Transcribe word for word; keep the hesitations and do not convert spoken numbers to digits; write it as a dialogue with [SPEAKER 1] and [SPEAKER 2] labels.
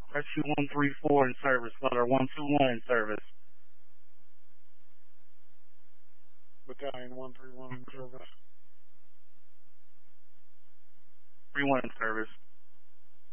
[SPEAKER 1] Rescue one three four in service. Letter one two one in service.
[SPEAKER 2] Battalion one three one in service.
[SPEAKER 1] three one in service.